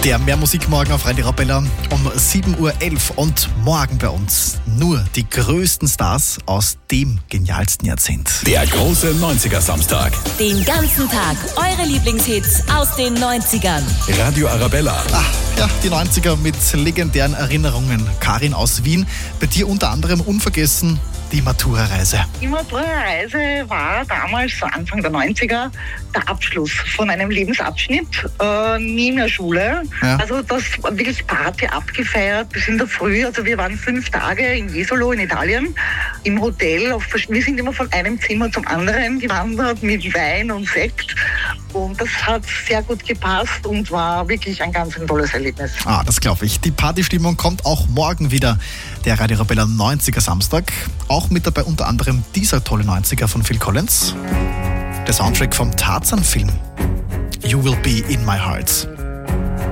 Der Mehrmusikmorgen auf Radio Arabella um 7.11 Uhr und morgen bei uns nur die größten Stars aus dem genialsten Jahrzehnt. Der große 90er-Samstag. Den ganzen Tag eure Lieblingshits aus den 90ern. Radio Arabella. Ja, die 90er mit legendären Erinnerungen. Karin aus Wien, bei dir unter anderem unvergessen die Matura-Reise. Die Matura-Reise war damals, so Anfang der 90er, der Abschluss von einem Lebensabschnitt neben der Schule. Ja. Also das war wirklich Party abgefeiert bis in der Früh. Also wir waren 5 Tage in Jesolo in Italien im Hotel. Wir sind immer von einem Zimmer zum anderen gewandert mit Wein und Sekt. Und das hat sehr gut gepasst und war wirklich ein ganz tolles Erlebnis. Das glaube ich. Die Partystimmung kommt auch morgen wieder. Der Radio Arabella 90er Samstag. Auch mit dabei unter anderem dieser tolle 90er von Phil Collins. Der Soundtrack vom Tarzan-Film. You Will Be in My Heart.